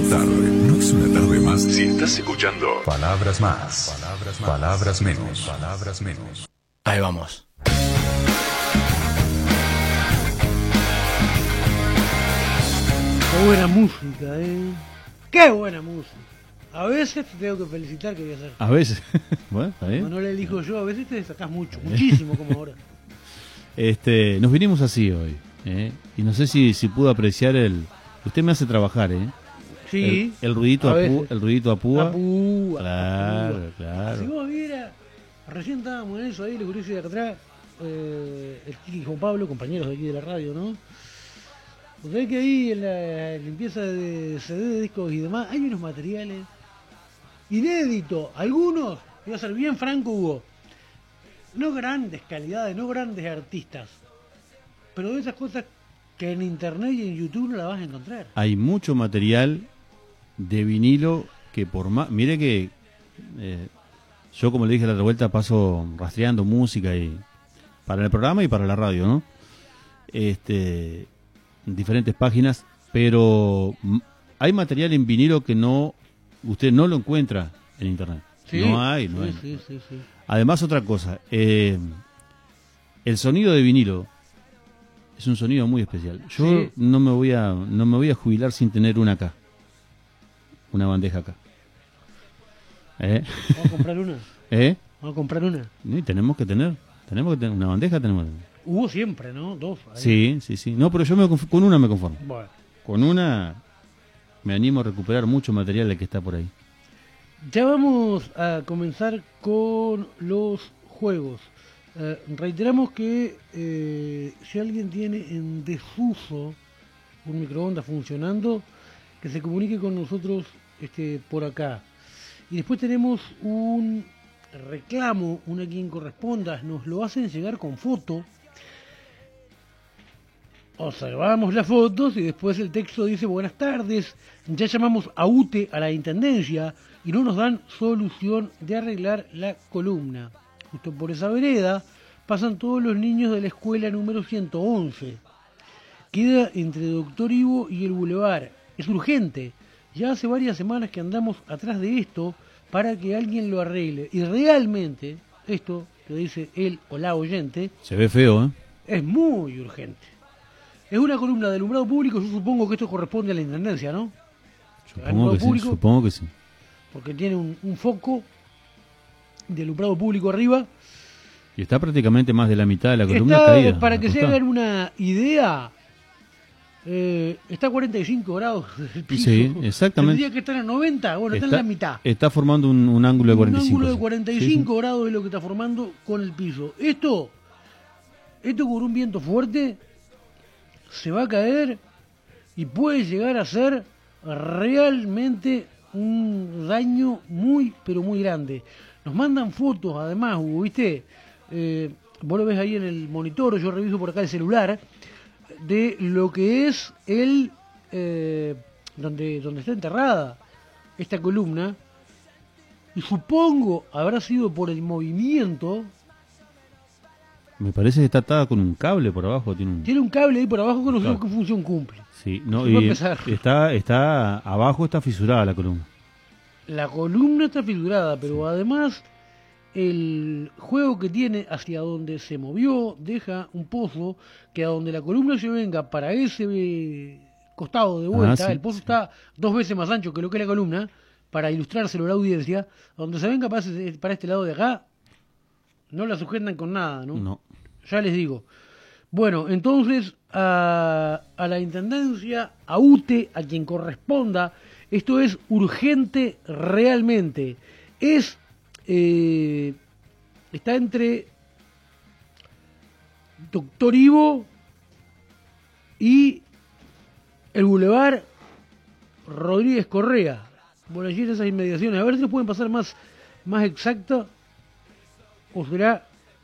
tarde. No es una tarde más si estás escuchando Palabras Más, Palabras Menos, Palabras Menos. Ahí vamos. Qué buena música, Qué buena música. A veces te tengo que felicitar, que voy a hacer. A veces. Bueno, está bien. No le elijo yo, a veces te destacás mucho, muchísimo como ahora. Nos vinimos así hoy, y no sé si pudo apreciar usted me hace trabajar, Sí. El ruidito el ruidito a púa. Claro. Claro. Si vos vieras, recién estábamos en eso ahí, los gurises de acá atrás, el Kiki y Juan Pablo, compañeros de aquí de la radio, ¿no? Pues sabés que ahí en la limpieza de CD, de discos y demás, hay unos materiales inéditos. Algunos, voy a ser bien franco, Hugo, no grandes calidades, no grandes artistas, pero de esas cosas que en internet y en YouTube no la vas a encontrar. Hay mucho material de vinilo que por más... Mire que yo, como le dije la otra vuelta, paso rastreando música y para el programa y para la radio, ¿no? Diferentes páginas, pero hay material en vinilo que usted no lo encuentra en internet. Sí, no hay. Sí. Además, otra cosa, el sonido de vinilo es un sonido muy especial. Yo no me voy a jubilar sin tener una acá, una bandeja acá. ¿Vamos a comprar una? ¿Vamos a comprar una? Sí, tenemos que tener una bandeja, tenemos que tener. Hubo siempre, ¿no? Dos. Ahí. Sí. No, pero yo con una me conformo. Bueno. Con una me animo a recuperar mucho material del que está por ahí. Ya vamos a comenzar con los juegos. Reiteramos que si alguien tiene en desuso un microondas funcionando, que se comunique con nosotros por acá. Y después tenemos un reclamo, una quien corresponda, nos lo hacen llegar con foto. Observamos las fotos y después el texto dice: buenas tardes, ya llamamos a UTE, a la Intendencia, y no nos dan solución de arreglar la columna. Justo por esa vereda pasan todos los niños de la escuela número 111. Queda entre Doctor Ivo y el Boulevard. Es urgente. Ya hace varias semanas que andamos atrás de esto para que alguien lo arregle. Y realmente, esto que dice él o la oyente... Se ve feo, es muy urgente. Es una columna de alumbrado público, yo supongo que esto corresponde a la Intendencia, ¿no? Supongo que sí. Porque tiene un foco de alumbrado público arriba. Y está prácticamente más de la mitad de la columna caída. Para que se hagan una idea, está a 45 grados del piso. Sí, exactamente. Tendría que estar a 90, bueno, está en la mitad. Está formando un ángulo de 45. Un ángulo de 45 grados es lo que está formando con el piso. Esto con un viento fuerte se va a caer y puede llegar a ser realmente un daño muy, pero muy grande. Nos mandan fotos, además, Hugo, ¿viste? Vos lo ves ahí en el monitor, yo reviso por acá el celular, de lo que es donde está enterrada esta columna, y supongo habrá sido por el movimiento. Me parece que está atada con un cable por abajo. Tiene un cable ahí por abajo que no sé qué función cumple. Sí, no, y está abajo, está fisurada la columna. La columna está fisurada, pero además el juego que tiene hacia donde se movió deja un pozo que a donde la columna se venga para ese costado de vuelta, el pozo está 2 veces más ancho que lo que es la columna, para ilustrárselo a la audiencia, a donde se venga para este lado de acá, no la sujetan con nada, ¿no? No. Ya les digo. Bueno, entonces a la Intendencia, a UTE, a quien corresponda, esto es urgente realmente. Está entre Doctor Ivo y el Boulevard Rodríguez Correa. Por allí en esas inmediaciones. A ver si nos pueden pasar más exacta, o será